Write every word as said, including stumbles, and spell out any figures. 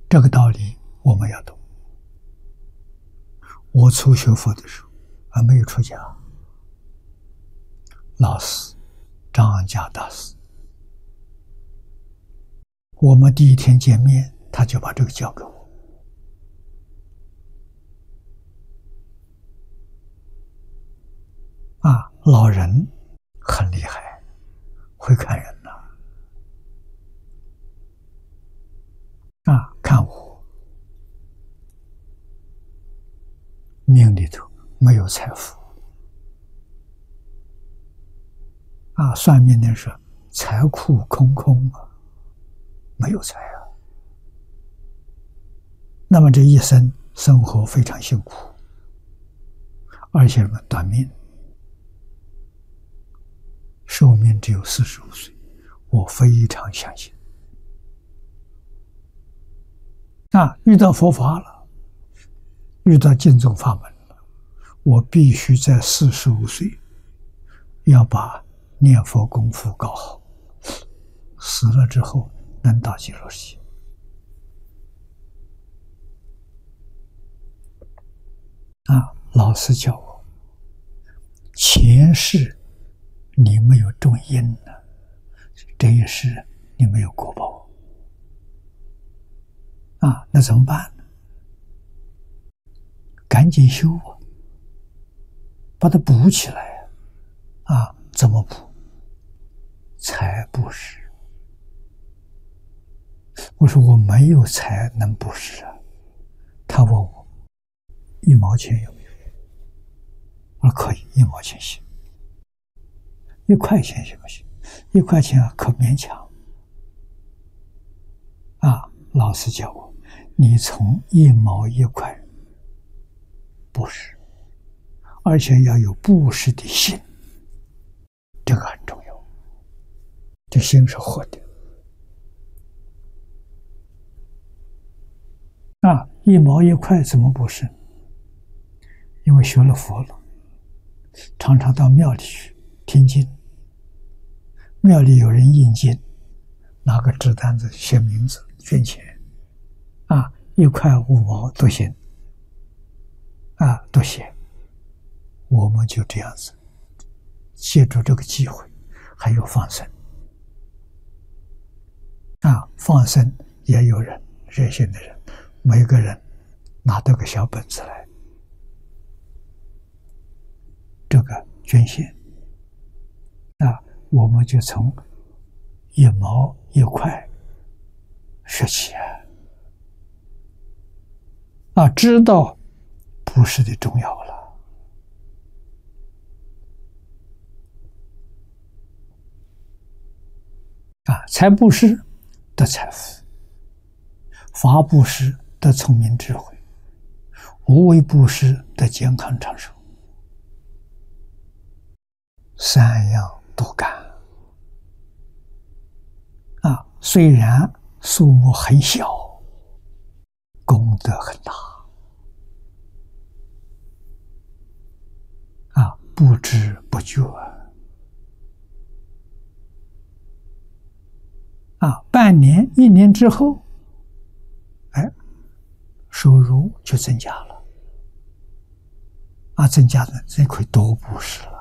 这个道理我们要懂。我初学佛的时候还没有出家，老师张家大师，我们第一天见面，他就把这个教给我。啊，老人很厉害，会看人呐。啊，看我命里头没有财富。啊，算命的说财库空空啊，没有财啊。那么这一生生活非常辛苦，而且短命，寿命只有四十五岁，我非常相信。啊，遇到佛法了，遇到净宗法门了，我必须在四十五岁要把念佛功夫搞好，死了之后能到极乐世界。啊，老师教我，前世你没有种因呢，这一世你没有果报。啊，那怎么办呢？赶紧修啊，把它补起来啊！怎么补？财布施。我说我没有财能布施啊。他问我一毛钱有没有？我说可以，一毛钱行。一块钱行不行？一块钱啊，可勉强。啊，老师教我，你从一毛一块布施，而且要有布施的心，这个很重要。这心是活的。啊，一毛一块怎么布施？因为学了佛了，常常到庙里去听经，庙里有人印经，拿个纸单子写名字捐钱，啊，一块五毛都行，啊，都写。我们就这样子，借助这个机会，还有放生，啊，放生也有人热心的人，每个人拿这个小本子来，这个捐献，啊，我们就从一毛一块学起啊，啊，知道布施的重要了。啊，财布施得财富，法布施得聪明智慧，无为布施得健康长寿，三样都干。啊，虽然数目很小，功德很大。啊，不知不觉。啊，半年、一年之后，哎，收入就增加了。啊，增加了，这可以多布施了。